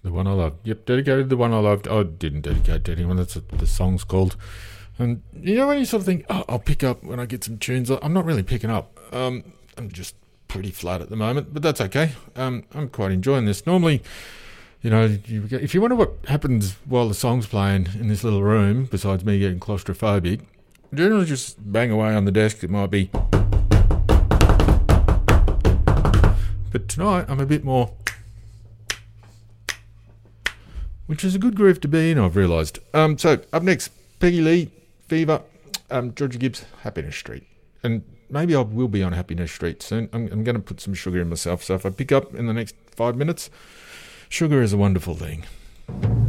The One I Loved. Yep, dedicated to The One I Loved. I didn't dedicate to anyone. That's what the song's called. And you know when you sort of think, I'll pick up when I get some tunes. I'm not really picking up. I'm just pretty flat at the moment, but that's okay. I'm quite enjoying this. Normally, you know, if you wonder what happens while the song's playing in this little room, besides me getting claustrophobic, generally just bang away on the desk. It might be. But tonight I'm a bit more, which is a good groove to be in, I've realised. So up next, Peggy Lee, Fever, Georgia Gibbs, Happiness Street. And maybe I will be on Happiness Street soon. I'm going to put some sugar in myself. So if I pick up in the next 5 minutes, sugar is a wonderful thing.